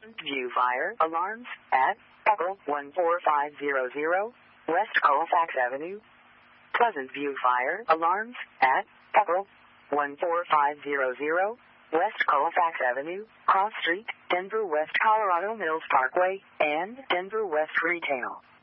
Pleasant View Fire Alarms at Echo 14500 West Colfax Avenue. Pleasant View Fire Alarms at Echo 14500 West Colfax Avenue, Cross Street, Denver West Colorado Mills Parkway, and Denver West Retail.